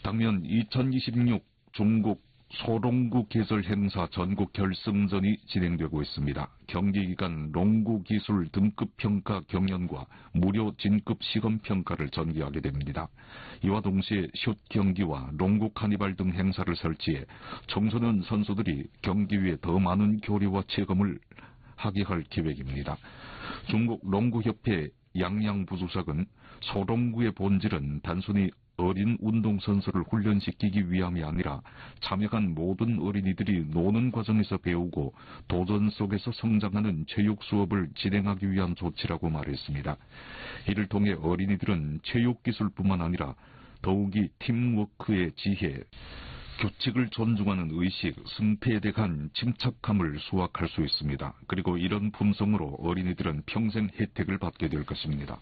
당면 2026 중국 소롱구 개설 행사 전국 결승전이 진행되고 있습니다. 경기 기간 롱구 기술 등급 평가 경연과 무료 진급 시험 평가를 전개하게 됩니다. 이와 동시에 슛 경기와 롱구 카니발 등 행사를 설치해 청소년 선수들이 경기 위에 더 많은 교류와 체험을 하게 할 계획입니다. 중국 롱구협회 양양 부주석은 소롱구의 본질은 단순히 어린 운동선수를 훈련시키기 위함이 아니라 참여한 모든 어린이들이 노는 과정에서 배우고 도전 속에서 성장하는 체육 수업을 진행하기 위한 조치라고 말했습니다. 이를 통해 어린이들은 체육기술뿐만 아니라 더욱이 팀워크의 지혜, 규칙을 존중하는 의식, 승패에 대한 침착함을 수확할 수 있습니다. 그리고 이런 품성으로 어린이들은 평생 혜택을 받게 될 것입니다.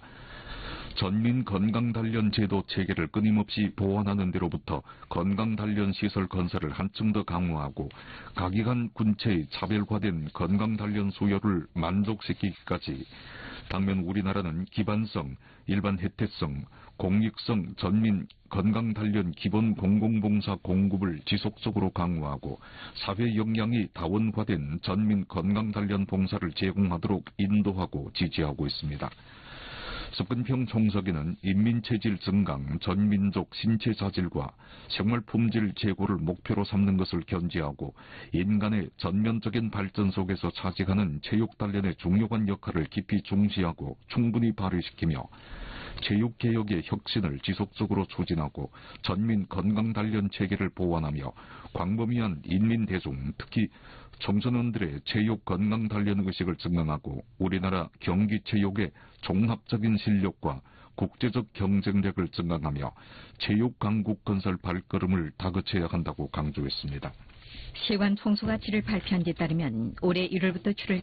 전민건강단련제도 체계를 끊임없이 보완하는 데로부터 건강단련시설 건설을 한층 더 강화하고 각기간 군체의 차별화된 건강단련 수요를 만족시키기까지 당면 우리나라는 기반성, 일반 혜택성, 공익성 전민 건강단련 기본 공공봉사 공급을 지속적으로 강화하고 사회 역량이 다원화된 전민 건강단련 봉사를 제공하도록 인도하고 지지하고 있습니다. 접근평 총서기는 인민체질 증강, 전민족 신체 자질과 생활 품질 제고를 목표로 삼는 것을 견지하고 인간의 전면적인 발전 속에서 차지하는 체육단련의 중요한 역할을 깊이 중시하고 충분히 발휘시키며 체육개혁의 혁신을 지속적으로 추진하고 전민 건강단련 체계를 보완하며 광범위한 인민대중, 특히 청소년들의 체육 건강단련 의식을 증강하고 우리나라 경기체육의 종합적인 실력과 국제적 경쟁력을 증강하며 체육강국 건설 발걸음을 다그쳐야 한다고 강조했습니다. 시관 총수가 질을 발표한 데 따르면 올해 1월부터 출을